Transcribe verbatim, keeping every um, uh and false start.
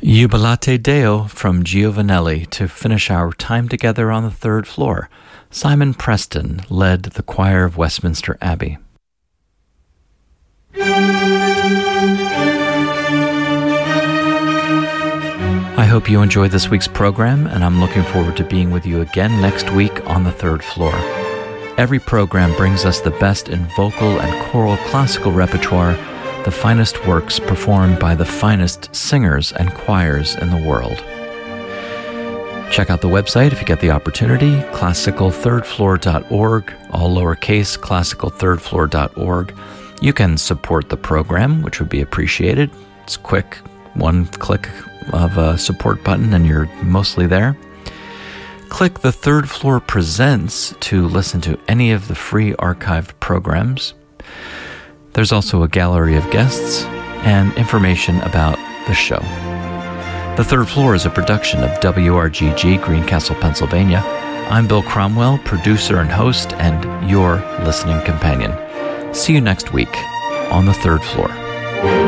Jubilate Deo from Giovanelli to finish our time together on the third floor. Simon Preston led the choir of Westminster Abbey. I hope you enjoyed this week's program, and I'm looking forward to being with you again next week on the third floor. Every program brings us the best in vocal and choral classical repertoire, the finest works performed by the finest singers and choirs in the world. Check out the website if you get the opportunity, classical third floor dot org, all lowercase, classical third floor dot org. You can support the program, which would be appreciated. It's quick, one click of a support button and you're mostly there. Click the Third Floor Presents to listen to any of the free archived programs. There's also a gallery of guests and information about the show. The Third Floor is a production of W R G G, Greencastle, Pennsylvania. I'm Bill Cromwell, producer and host, and your listening companion. See you next week on the Third Floor.